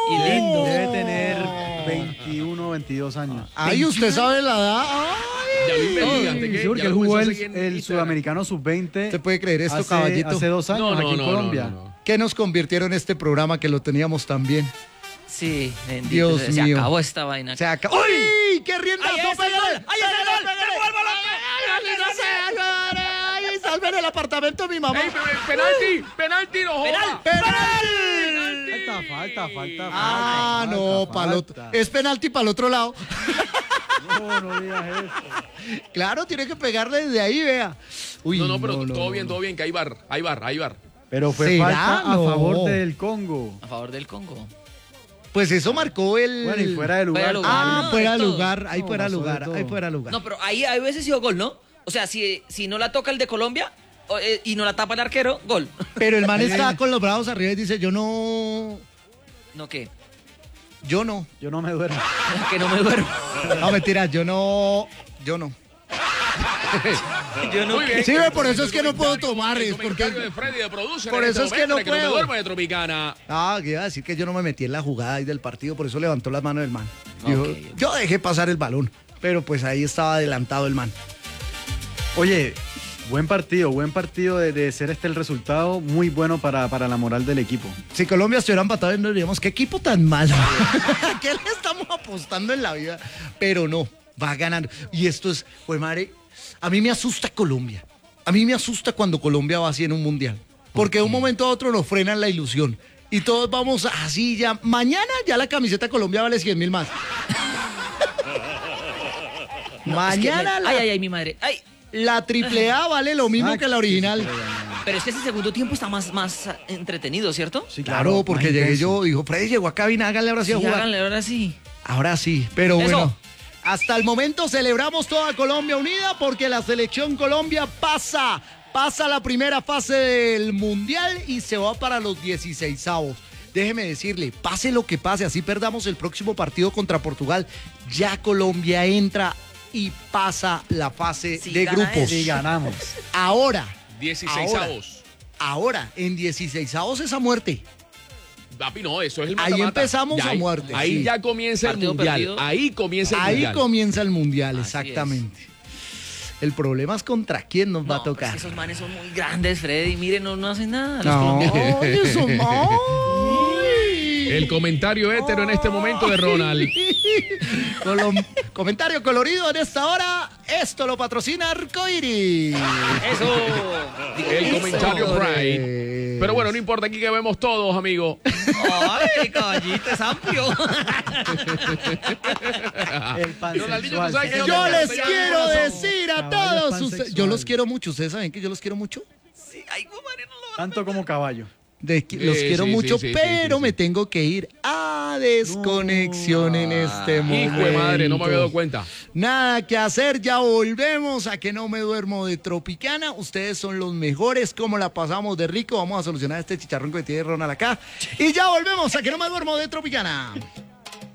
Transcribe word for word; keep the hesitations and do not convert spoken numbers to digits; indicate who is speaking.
Speaker 1: Y lindo.
Speaker 2: Debe tener veintiuno, veintidós años.
Speaker 3: Ay, usted sabe la edad.
Speaker 4: Ya lo
Speaker 3: Ay.
Speaker 4: investigaste, ¿qué?
Speaker 2: Sí, porque
Speaker 4: Ya
Speaker 2: él
Speaker 4: lo
Speaker 2: jugó
Speaker 4: comenzó a
Speaker 2: el,
Speaker 4: seguir en
Speaker 2: el
Speaker 4: Instagram.
Speaker 2: sudamericano sub veinte.
Speaker 3: ¿Usted puede creer esto,
Speaker 2: hace,
Speaker 3: caballito?
Speaker 2: hace dos años
Speaker 4: No, no,
Speaker 2: aquí en
Speaker 4: no,
Speaker 2: Colombia.
Speaker 4: no, no, no.
Speaker 3: ¿Qué nos convirtieron este programa que lo teníamos tan bien?
Speaker 1: Sí, bendito.
Speaker 3: Dios
Speaker 1: se
Speaker 3: mío.
Speaker 1: acabó esta vaina.
Speaker 3: Se acabó. ¡Uy! ¡Qué riendazo!
Speaker 1: ¡Ahí es el
Speaker 3: ¡Pégale!
Speaker 1: gol! ¡Ahí es el gol!
Speaker 3: ¡Pégale!
Speaker 1: ¡Se vuelve loco!
Speaker 3: ¡Ay, no sé! ¡Ay, salven el apartamento de mi mamá!
Speaker 4: ¡Ey, pe- penalti! ¡Penalti, no joda!
Speaker 3: ¡Penal!
Speaker 2: Falta, falta, falta.
Speaker 3: Ah,
Speaker 2: falta,
Speaker 3: no,
Speaker 2: falta,
Speaker 3: para
Speaker 2: falta.
Speaker 3: es penalti para el otro lado.
Speaker 2: No, no digas eso.
Speaker 3: Claro, tiene que pegarle desde ahí, vea. Uy,
Speaker 4: No, no, pero todo
Speaker 3: no,
Speaker 4: bien,
Speaker 3: no.
Speaker 4: todo bien, que hay bar, hay bar, hay bar.
Speaker 2: Pero fue
Speaker 3: ¿Será?
Speaker 2: falta a
Speaker 3: No.
Speaker 2: favor del Congo.
Speaker 1: A favor del Congo.
Speaker 3: Pues eso marcó el.
Speaker 2: Bueno, y fuera de lugar.
Speaker 1: Fuera de lugar.
Speaker 3: Ah,
Speaker 1: No,
Speaker 3: fuera de
Speaker 1: de todo.
Speaker 3: lugar, ahí
Speaker 2: No,
Speaker 3: fuera de
Speaker 2: pasó de
Speaker 3: lugar,
Speaker 2: todo.
Speaker 3: ahí fuera de lugar.
Speaker 1: No, pero ahí a veces sido gol, ¿no? O sea, si, si no la toca el de Colombia o, eh, y no la tapa el arquero, gol.
Speaker 3: Pero el man está con los brazos arriba y dice, yo no,
Speaker 1: ¿No qué?
Speaker 3: yo no.
Speaker 2: Yo no me duermo.
Speaker 1: Que no me duermo.
Speaker 3: No, mentira, yo no, yo no.
Speaker 1: Yo no qué.
Speaker 3: Sí, ve, por eso es que no puedo
Speaker 4: Comentario-
Speaker 3: tomar, es
Speaker 4: el
Speaker 3: porque...
Speaker 4: comentario de Freddy de Producer
Speaker 3: por
Speaker 4: en
Speaker 3: eso
Speaker 4: este
Speaker 3: es que
Speaker 4: momento,
Speaker 3: no
Speaker 4: de me
Speaker 3: puedo.
Speaker 4: duermo de Tropicana.
Speaker 3: Ah, que iba a decir que yo no me metí en la jugada ahí del partido, por eso levantó las manos el man. Dijo,
Speaker 1: Ok, ok.
Speaker 3: yo dejé pasar el balón, pero pues ahí estaba adelantado el man.
Speaker 2: Oye, buen partido, buen partido de, de ser este el resultado, muy bueno para, para la moral del equipo.
Speaker 3: Si Colombia estuviera empatado, nos diríamos, qué equipo tan malo. ¿Qué le estamos apostando en la vida? Pero no, va ganando. Y esto es, pues madre, a mí me asusta Colombia. A mí me asusta cuando Colombia va así en un mundial. Porque de un momento a otro nos frenan la ilusión. Y todos vamos así ya. Mañana ya la camiseta Colombia vale cien mil más.
Speaker 1: Es que
Speaker 3: Mañana
Speaker 1: me-
Speaker 3: la,
Speaker 1: Ay, ay, ay, mi madre. Ay.
Speaker 3: la triple A vale lo mismo
Speaker 2: Ah,
Speaker 3: que la original.
Speaker 1: Pero es que ese segundo tiempo está más, más entretenido, ¿cierto?
Speaker 2: Sí,
Speaker 3: Claro, porque
Speaker 2: más
Speaker 3: llegué
Speaker 2: intenso.
Speaker 3: yo, dijo, Freddy llegó a cabina, háganle ahora sí a
Speaker 1: Sí,
Speaker 3: jugar.
Speaker 1: háganle ahora sí.
Speaker 3: Ahora sí, pero
Speaker 1: Eso.
Speaker 3: bueno. Hasta el momento celebramos toda Colombia unida porque la selección Colombia pasa, pasa la primera fase del Mundial y se va para los dieciseisavos. Déjeme decirle, pase lo que pase, así perdamos el próximo partido contra Portugal, ya Colombia entra y pasa la fase
Speaker 1: Sí,
Speaker 3: de
Speaker 1: gana
Speaker 3: grupos.
Speaker 1: él.
Speaker 2: Sí, ganamos.
Speaker 3: Ahora,
Speaker 4: dieciséis avos.
Speaker 3: ahora, en dieciseisavos esa muerte.
Speaker 4: Papi, no, eso es el
Speaker 3: Ahí
Speaker 4: mata-mata.
Speaker 3: empezamos
Speaker 4: Ya
Speaker 3: a
Speaker 4: ahí-
Speaker 3: muerte,
Speaker 4: Ahí
Speaker 3: sí.
Speaker 4: ya comienza el
Speaker 1: Partido
Speaker 4: mundial.
Speaker 1: perdido.
Speaker 4: Ahí comienza el
Speaker 3: Ahí
Speaker 4: mundial.
Speaker 3: comienza el Mundial,
Speaker 1: Así
Speaker 3: exactamente. El problema es contra quién nos va a
Speaker 1: No, pero es
Speaker 3: tocar.
Speaker 1: que esos manes son muy grandes, Freddy. Miren, no, no hacen nada. Los
Speaker 3: No,
Speaker 1: colombianos.
Speaker 3: eso no.
Speaker 4: El comentario hétero en este momento de Ronald.
Speaker 3: Colom- comentario colorido en esta hora. Esto lo patrocina Arcoiris.
Speaker 1: Eso.
Speaker 4: El comentario
Speaker 3: Eso
Speaker 4: Pride.
Speaker 3: es.
Speaker 4: Pero bueno, no importa, aquí que vemos todos, amigo.
Speaker 1: Ay, caballito, es amplio.
Speaker 2: El
Speaker 4: Ronaldinho,
Speaker 2: pansexual.
Speaker 4: tú sabes que
Speaker 3: Yo
Speaker 4: te-
Speaker 3: les
Speaker 4: te llamo
Speaker 3: quiero
Speaker 4: corazón.
Speaker 3: decir a
Speaker 2: Caballo
Speaker 3: todos
Speaker 2: pansexual.
Speaker 3: ustedes. Yo los quiero mucho. ¿Ustedes saben que yo los quiero mucho?
Speaker 1: Sí, ay, madre, no lo
Speaker 2: Tanto como caballo.
Speaker 4: Sí,
Speaker 3: De- los quiero
Speaker 4: sí,
Speaker 3: mucho,
Speaker 4: sí, sí,
Speaker 3: pero
Speaker 4: sí,
Speaker 3: me
Speaker 4: sí.
Speaker 3: tengo que ir a desconexión en este momento.
Speaker 4: Hijo de madre, no me había dado cuenta.
Speaker 3: Nada que hacer, ya volvemos a que no me duermo de Tropicana. Ustedes son los mejores, como la pasamos de rico. Vamos a solucionar este chicharrón que tiene Ronald acá. Y ya volvemos a que no me duermo de Tropicana.